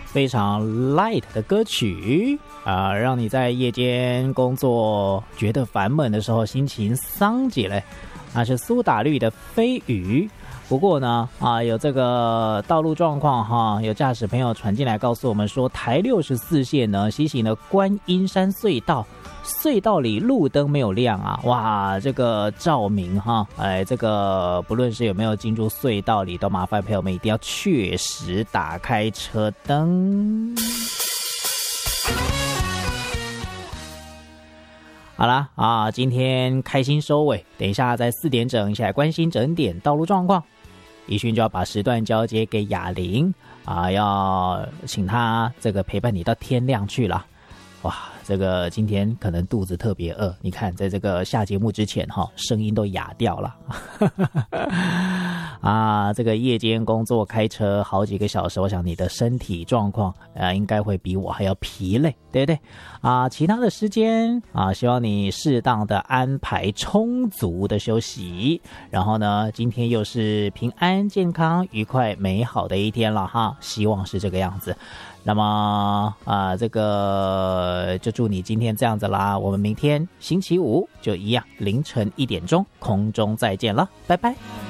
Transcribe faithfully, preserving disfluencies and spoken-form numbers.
非常 light 的歌曲啊、呃，让你在夜间工作觉得烦闷的时候心情丧起来。那是苏打绿的飞鱼。不过呢，啊，有这个道路状况哈，有驾驶朋友传进来告诉我们说，台六十四线呢西行的观音山隧道，隧道里路灯没有亮啊，哇，这个照明哈，哎，这个不论是有没有进入隧道里，都麻烦朋友们一定要确实打开车灯。好啦啊，今天开心收尾，等一下在四点整一起来关心整点道路状况。宜勋就要把时段交接给雅玲啊，要请她这个陪伴你到天亮去了。哇，这个今天可能肚子特别饿，你看在这个下节目之前哈，声音都哑掉了。啊，这个夜间工作开车好几个小时，我想你的身体状况呃应该会比我还要疲累，对不对？啊，其他的时间啊，希望你适当的安排充足的休息，然后呢，今天又是平安、健康、愉快、美好的一天了哈，希望是这个样子。那么啊，这个就祝你今天这样子啦，我们明天星期五就一样凌晨一点钟空中再见了，拜拜。